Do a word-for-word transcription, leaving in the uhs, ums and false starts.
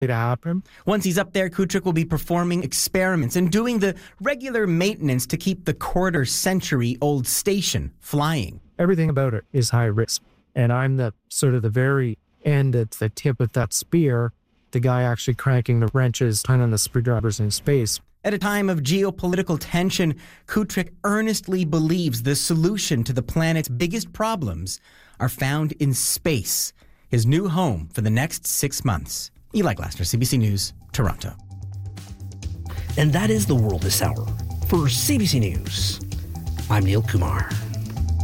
to happen. Once he's up there, Kutrick will be performing experiments and doing the regular maintenance to keep the quarter-century-old station flying. Everything about it is high risk. And I'm the sort of the very end at the tip of that spear, the guy actually cranking the wrenches, turning the screwdrivers in space. At a time of geopolitical tension, Kutrick earnestly believes the solution to the planet's biggest problems are found in space, his new home for the next six months. Eli Glasser, C B C News, Toronto. And that is the world this hour. For C B C News, I'm Neil Kumar.